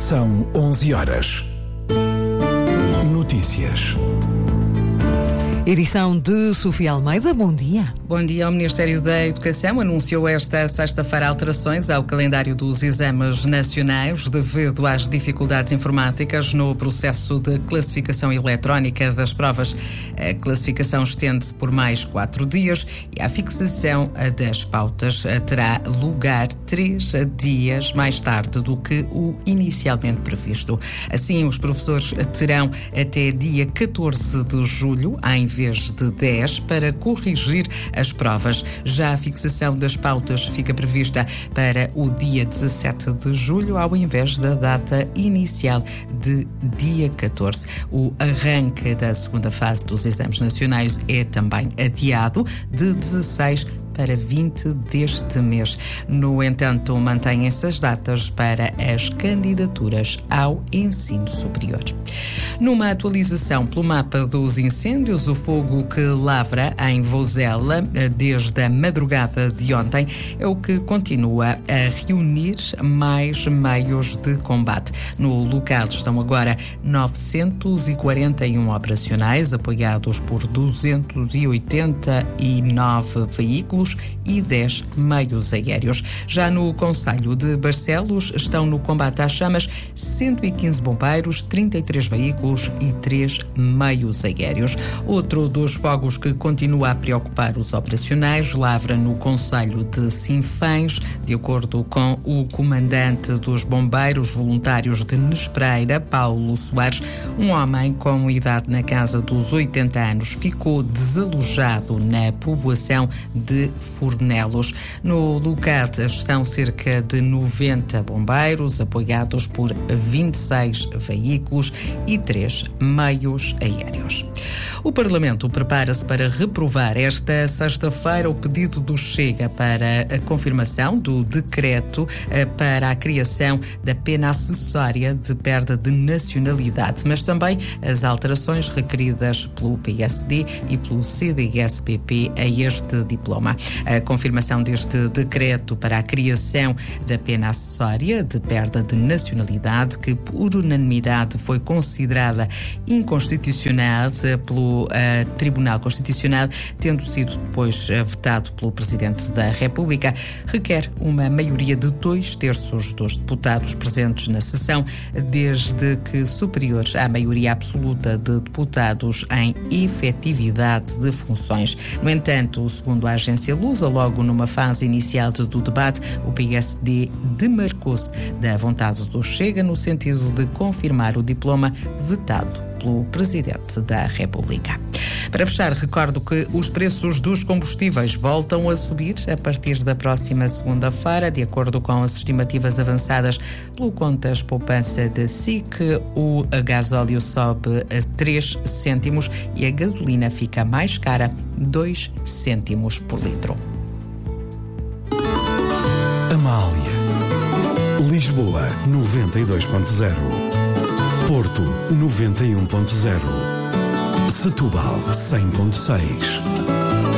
São 11 horas. Notícias. Edição de Sofia Almeida. Bom dia. Bom dia. O Ministério da Educação anunciou esta sexta-feira alterações ao calendário dos exames nacionais devido às dificuldades informáticas no processo de classificação eletrónica das provas. A classificação estende-se por mais 4 dias e a fixação das pautas terá lugar 3 dias mais tarde do que o inicialmente previsto. Assim, os professores terão até dia 14 de julho, em vez de 10, para corrigir as provas. Já a fixação das pautas fica prevista para o dia 17 de julho, ao invés da data inicial de dia 14. O arranque da segunda fase dos exames nacionais é também adiado de 16 para 20 deste mês. No entanto, mantêm-se as datas para as candidaturas ao ensino superior. Numa atualização pelo mapa dos incêndios, o fogo que lavra em Vozela desde a madrugada de ontem é o que continua a reunir mais meios de combate. No local estão agora 941 operacionais, apoiados por 289 veículos e 10 meios aéreos. Já no concelho de Barcelos estão no combate às chamas 115 bombeiros, 33 veículos e 3 meios aéreos. Outro dos fogos que continua a preocupar os operacionais lavra no concelho de Sinfãs. De acordo com o comandante dos bombeiros voluntários de Nespreira, Paulo Soares, um homem com idade na casa dos 80 anos ficou desalojado na povoação de Fornelos. No local estão cerca de 90 bombeiros, apoiados por 26 veículos e 3 meios aéreos. O Parlamento prepara-se para reprovar esta sexta-feira o pedido do Chega para a confirmação do decreto para a criação da pena acessória de perda de nacionalidade, mas também as alterações requeridas pelo PSD e pelo CDS-PP a este diploma. A confirmação deste decreto para a criação da pena acessória de perda de nacionalidade, que por unanimidade foi considerada inconstitucional pelo Tribunal Constitucional, tendo sido depois vetado pelo Presidente da República, requer uma maioria de 2/3 dos deputados presentes na sessão, desde que superior à maioria absoluta de deputados em efetividade de funções. No entanto, segundo a agência Lusa, logo numa fase inicial do debate, o PSD demarcou-se da vontade do Chega no sentido de confirmar o diploma vetado pelo Presidente da República. Para fechar, recordo que os preços dos combustíveis voltam a subir a partir da próxima segunda-feira. De acordo com as estimativas avançadas pelo Contas Poupança da SIC, o gasóleo sobe a 3 cêntimos e a gasolina fica mais cara, 2 cêntimos por litro. Amália. Lisboa 92.0. Porto 91.0. Setúbal 100.6.